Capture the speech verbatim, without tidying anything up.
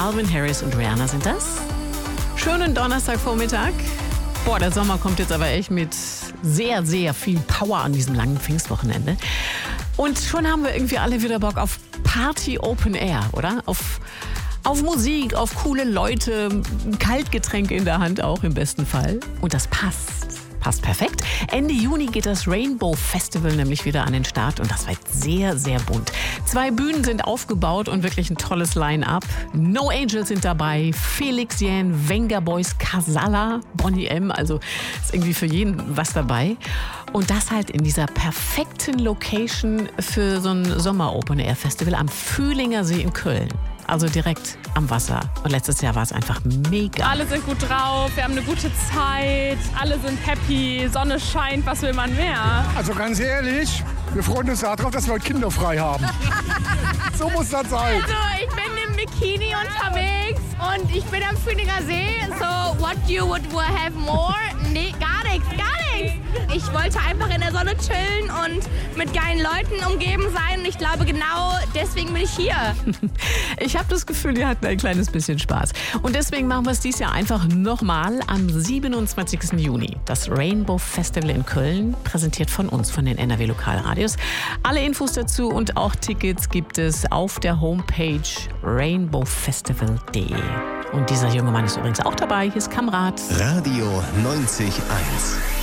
Calvin Harris und Rihanna sind das. Schönen Donnerstagvormittag. Boah, der Sommer kommt jetzt aber echt mit sehr, sehr viel Power an diesem langen Pfingstwochenende. Und schon haben wir irgendwie alle wieder Bock auf Party Open Air, oder? Auf, auf Musik, auf coole Leute, ein Kaltgetränk in der Hand auch im besten Fall. Und das passt. Passt perfekt. Ende Juni geht das Rainbow Festival nämlich wieder an den Start und das wird sehr, sehr bunt. Zwei Bühnen sind aufgebaut und wirklich ein tolles Line-Up. No Angels sind dabei, Felix Jähn, Venga Boys, Casala, Bonnie M. Also ist irgendwie für jeden was dabei. Und das halt in dieser perfekten Location für so ein Sommer-Open-Air-Festival am Fühlinger See in Köln. Also direkt am Wasser. Und letztes Jahr war es einfach mega. Alle sind gut drauf, wir haben eine gute Zeit, alle sind happy, Sonne scheint, was will man mehr? Also ganz ehrlich, wir freuen uns darauf, dass wir heute Kinder frei haben. So muss das sein. Also ich bin im Bikini unterwegs und ich bin am Fühlinger See. So, what you would have more? Nee, gar nichts, gar nichts. Ich wollte einfach in der Sonne chillen und mit geilen Leuten umgeben sein. Und ich glaube, genau deswegen bin ich hier. Ich habe das Gefühl, wir hatten ein kleines bisschen Spaß. Und deswegen machen wir es dieses Jahr einfach nochmal am siebenundzwanzigsten Juni. Das Rainbow Festival in Köln, präsentiert von uns, von den N R W Lokalradios. Alle Infos dazu und auch Tickets gibt es auf der Homepage rainbow festival punkt de. Und dieser junge Mann ist übrigens auch dabei. Hier ist Kamrat. Radio neunzig Komma eins.